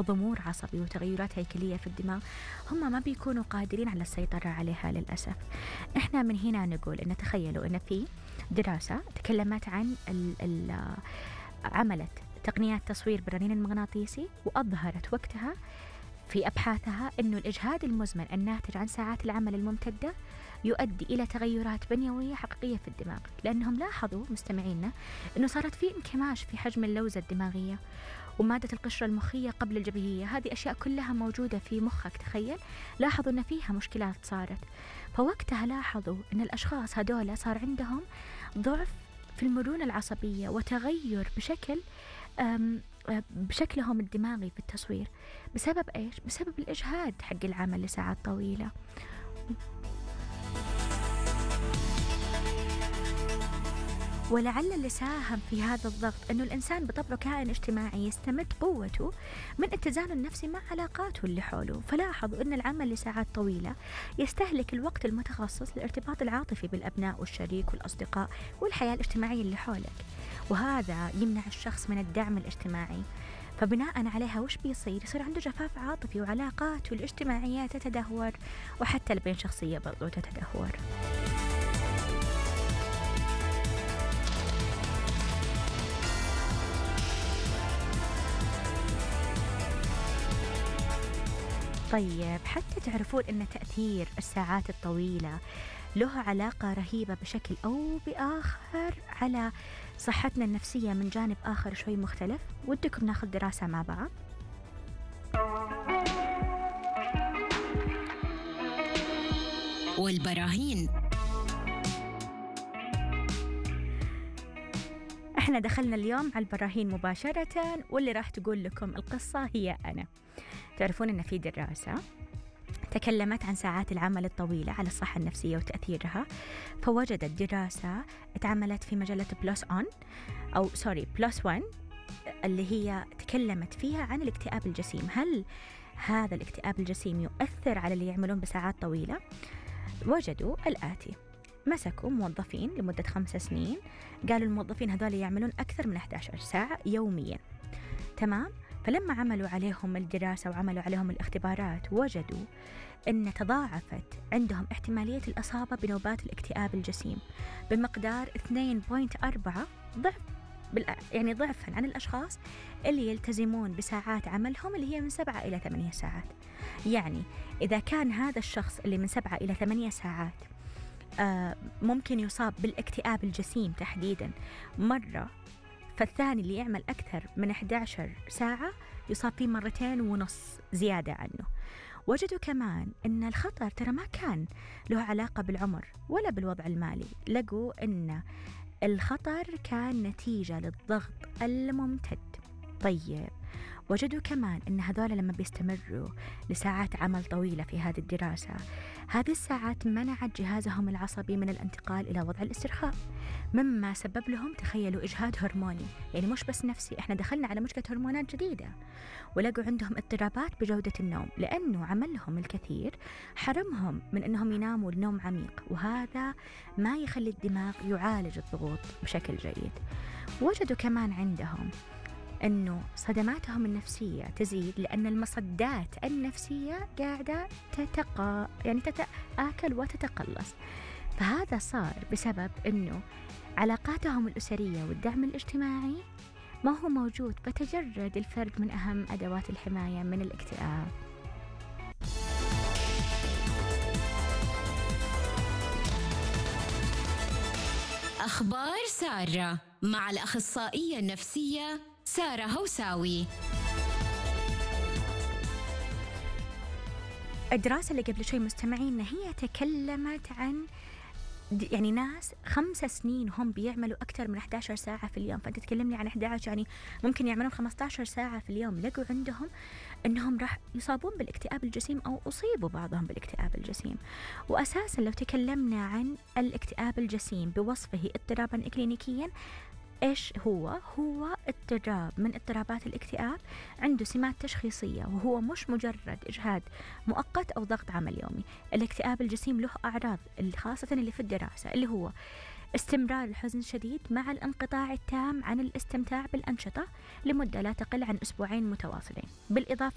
ضمور عصبي وتغيرات هيكلية في الدماغ، هم ما بيكونوا قادرين على السيطرة عليها للأسف. إحنا من هنا نقول إن تخيلوا إن في دراسة تكلمت عن عملت تقنيات تصوير بالرنين المغناطيسي، وأظهرت وقتها في أبحاثها أنه الإجهاد المزمن الناتج عن ساعات العمل الممتدة يؤدي إلى تغيرات بنيوية حقيقية في الدماغ، لأنهم لاحظوا مستمعينا أنه صارت في انكماش في حجم اللوزة الدماغية ومادة القشرة المخية قبل الجبهية. هذه أشياء كلها موجودة في مخك، تخيل. لاحظوا أن فيها مشكلات صارت، فوقتها لاحظوا أن الأشخاص هدول صار عندهم ضعف في المرونة العصبية وتغير بشكلهم الدماغي في التصوير. بسبب إيش؟ بسبب الإجهاد حق العمل لساعات طويلة. ولعل اللي ساهم في هذا الضغط أنه الإنسان بطبعه كائن اجتماعي يستمد قوته من اتزانه النفسي مع علاقاته اللي حوله. فلاحظوا أن العمل لساعات طويلة يستهلك الوقت المتخصص للارتباط العاطفي بالأبناء والشريك والأصدقاء والحياة الاجتماعية اللي حولك، وهذا يمنع الشخص من الدعم الاجتماعي. فبناء عليها وش بيصير؟ يصير عنده جفاف عاطفي وعلاقاته الاجتماعية تتدهور، وحتى البين شخصية برضو تتدهور. طيب، حتى تعرفون أن تأثير الساعات الطويلة له علاقة رهيبة بشكل أو بآخر على صحتنا النفسية من جانب آخر شوي مختلف. ودكم ناخذ دراسة مع بعض. والبراهين. احنا دخلنا اليوم على البراهين مباشرة، واللي راح تقول لكم القصة هي أنا. تعرفون أن في دراسة تكلمت عن ساعات العمل الطويلة على الصحة النفسية وتأثيرها. فوجدت دراسة اتعملت في مجلة بلس 1 اللي هي تكلمت فيها عن الاكتئاب الجسيم. هل هذا الاكتئاب الجسيم يؤثر على اللي يعملون بساعات طويلة؟ وجدوا الآتي: مسكوا موظفين لمدة 5 سنين، قالوا الموظفين هذول يعملون أكثر من 11 ساعة يوميا، تمام؟ فلما عملوا عليهم الدراسة وعملوا عليهم الاختبارات، وجدوا أن تضاعفت عندهم احتمالية الإصابة بنوبات الاكتئاب الجسيم بمقدار 2.4 ضعف، يعني ضعفا عن الأشخاص اللي يلتزمون بساعات عملهم اللي هي من 7 إلى 8 ساعات. يعني إذا كان هذا الشخص اللي من 7 إلى 8 ساعات ممكن يصاب بالاكتئاب الجسيم تحديدا مرة، فالثاني اللي يعمل أكثر من 11 ساعة يصاب فيه 2.5 زيادة عنه. وجدوا كمان أن الخطر ترى ما كان له علاقة بالعمر ولا بالوضع المالي، لقوا أن الخطر كان نتيجة للضغط الممتد. طيب، وجدوا كمان أن هذول لما بيستمروا لساعات عمل طويلة في هذه الدراسة، هذه الساعات منعت جهازهم العصبي من الانتقال إلى وضع الاسترخاء، مما سبب لهم، تخيلوا، إجهاد هرموني. يعني مش بس نفسي، احنا دخلنا على مشكلة هرمونات جديدة. ولقوا عندهم اضطرابات بجودة النوم، لأنه عملهم الكثير حرمهم من أنهم يناموا لنوم عميق، وهذا ما يخلي الدماغ يعالج الضغوط بشكل جيد. وجدوا كمان عندهم أنه صدماتهم النفسية تزيد، لأن المصدات النفسية قاعدة تتآكل وتتقلص. فهذا صار بسبب أنه علاقاتهم الأسرية والدعم الاجتماعي ما هو موجود، فتجرد الفرد من أهم أدوات الحماية من الاكتئاب. أخبار سارة مع الأخصائية النفسية سارة هوساوي. الدراسة اللي قبل شوي مستمعين هي تكلمت عن يعني ناس 5 سنين هم بيعملوا أكثر من 11 ساعة في اليوم. فأنت تكلمني عن 11، يعني ممكن يعملون 15 ساعة في اليوم. لقوا عندهم أنهم راح يصابون بالاكتئاب الجسيم أو أصيبوا بعضهم بالاكتئاب الجسيم. وأساسا لو تكلمنا عن الاكتئاب الجسيم بوصفه اضطرابا إكلينيكيا، إيش هو اضطراب من اضطرابات الاكتئاب عنده سمات تشخيصية، وهو مش مجرد إجهاد مؤقت أو ضغط عمل يومي. الاكتئاب الجسيم له أعراض خاصة اللي في الدراسة، اللي هو استمرار الحزن الشديد مع الانقطاع التام عن الاستمتاع بالأنشطة لمدة لا تقل عن 2 أسبوع متواصلين، بالإضافة